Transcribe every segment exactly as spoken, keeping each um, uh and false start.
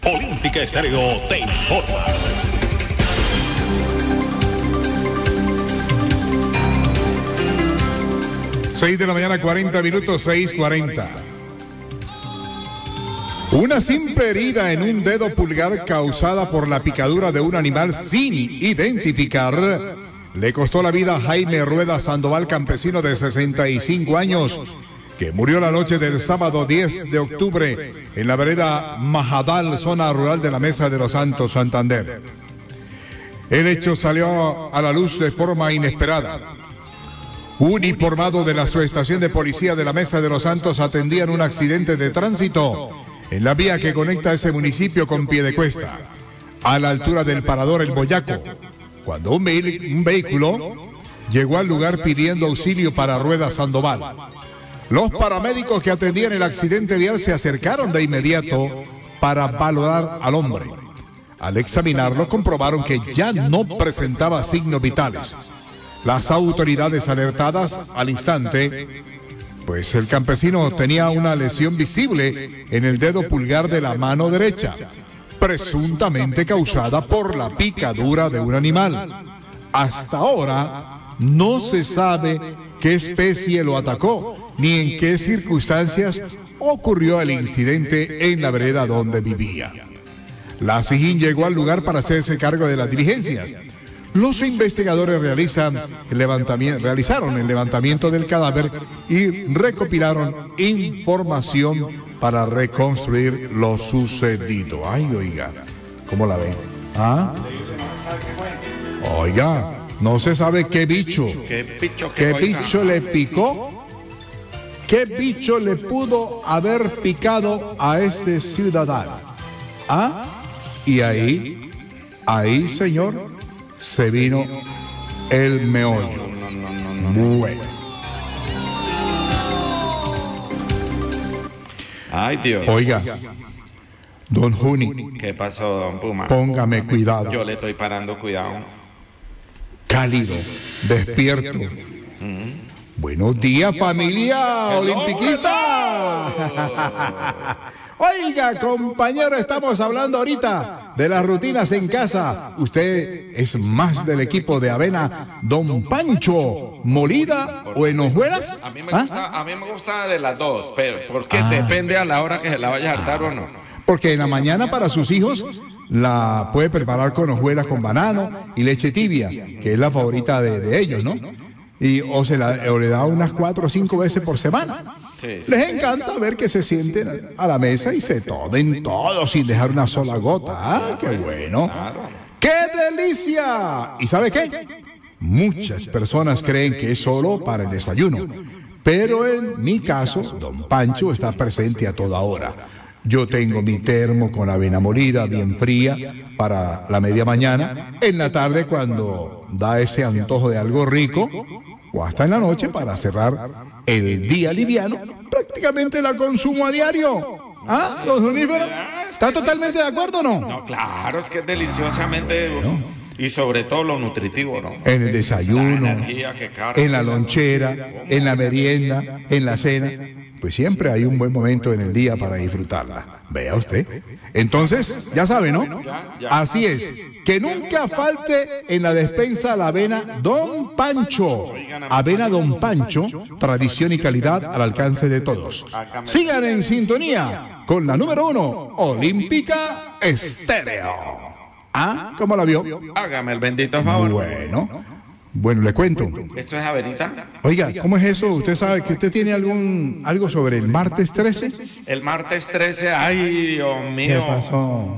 Olímpica Estéreo te informa. seis de la mañana, cuarenta minutos, seis cuarenta. Una simple herida en un dedo pulgar causada por la picadura de un animal sin identificar le costó la vida a Jaime Rueda Sandoval, campesino de sesenta y cinco años, que murió la noche del sábado diez de octubre en la vereda Majadal, zona rural de la Mesa de los Santos, Santander. El hecho salió a la luz de forma inesperada. Un uniformado de la subestación de policía de la Mesa de los Santos atendían un accidente de tránsito en la vía que conecta ese municipio con Piedecuesta, a la altura del parador El Boyaco, cuando un, ve- un vehículo llegó al lugar pidiendo auxilio para Rueda Sandoval. Los paramédicos que atendían el accidente vial se acercaron de inmediato para valorar al hombre. Al examinarlo, comprobaron que ya no presentaba signos vitales. Las autoridades alertadas al instante, pues el campesino tenía una lesión visible en el dedo pulgar de la mano derecha, presuntamente causada por la picadura de un animal. Hasta ahora no se sabe qué especie lo atacó, ni en qué circunstancias ocurrió el incidente en la vereda donde vivía. La SIJIN llegó al lugar para hacerse cargo de las diligencias. Los investigadores realizan el levantamiento, realizaron el levantamiento del cadáver y recopilaron información para reconstruir lo sucedido. Ay, oiga, ¿cómo la ven? ¿Ah? Oiga, no se sabe qué bicho, ¿Qué bicho, qué bicho le picó, qué bicho le pudo haber picado a este ciudadano. ¿Ah? Y ahí, ahí, señor, se vino el meollo. No, no, no, no, no. Bueno. Ay, Dios. Oiga, don Juni, ¿Qué pasó, don Puma? póngame cuidado. Yo le estoy parando cuidado. Cálido, despierto. Buenos días, familia olimpiquista. Oiga, compañero, estamos hablando ahorita de las rutinas en casa. Usted es más del equipo de avena Don Pancho, molida o en hojuelas. A mí me ¿Ah? gusta, a mí me gusta de las dos, pero porque Ah. depende a la hora que se la vaya a hartar o no. Porque en la mañana para sus hijos la puede preparar con hojuelas con banano y leche tibia, que es la favorita de, de ellos, ¿no? Y o se la o le da unas cuatro o cinco veces por semana. Sí, sí. Les encanta ver que se sienten a la mesa y se tomen todo sin dejar una sola gota. ¡Ah, qué bueno! ¡Qué delicia! ¿Y sabe qué? Muchas personas creen que es solo para el desayuno, pero en mi caso, don Pancho está presente a toda hora. Yo tengo mi termo con avena molida bien fría para la media mañana, en la tarde cuando da ese antojo de algo rico, o hasta en la noche para cerrar el día liviano, prácticamente la consumo a diario. ¿Ah, don Junífero? ¿Está totalmente de acuerdo o no? No, claro, es que es deliciosamente y sobre todo lo nutritivo, ¿no? En el desayuno, La energía que carga. en la lonchera, en la merienda, en la cena, pues siempre hay un buen momento en el día para disfrutarla. Vea usted. Entonces, ya sabe, ¿no? Así es. Que nunca falte en la despensa la avena Don Pancho. Avena Don Pancho, tradición y calidad al alcance de todos. Sigan en sintonía con la número uno, Olímpica Estéreo. ¿Ah? ¿Cómo la vio? Hágame el bendito favor. Bueno, bueno, le cuento. ¿Esto es avenita? Oiga, ¿cómo es eso? ¿Usted sabe que usted tiene algún algo sobre el martes trece? El martes trece, ay, Dios mío. ¿Qué pasó?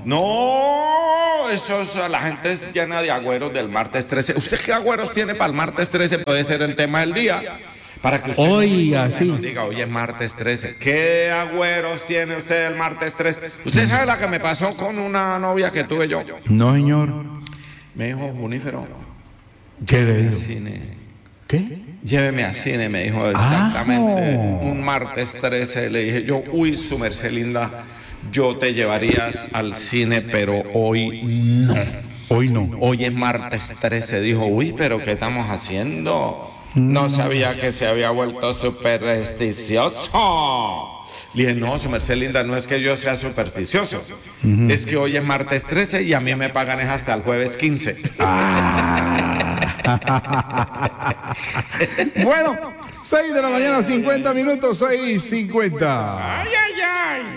No, eso es, la gente es llena de agüeros del martes trece. ¿Usted qué agüeros tiene para el martes trece? Puede ser el tema del día. Para que usted Oiga, no, sí. no diga, hoy es martes trece. ¿Qué agüeros tiene usted el martes trece? ¿Usted sabe la que me pasó con una novia que tuve yo? No, señor. Me dijo, Junífero, ¿Qué le dijo? cine. ¿Qué? Lléveme a cine, me dijo exactamente. Ah. Un martes trece. Le dije yo, uy, su merced linda, yo te llevarías al cine, pero hoy no. Hoy no. Hoy es martes trece. Dijo, uy, pero ¿qué estamos haciendo? No sabía que se había vuelto supersticioso. Le dije, no, su merced linda, no es que yo sea supersticioso. Uh-huh. Es que hoy es martes trece y a mí me pagan es hasta el jueves quince. Ah. Bueno, seis de la mañana, cincuenta minutos, seis cincuenta. Ay, ay, ay.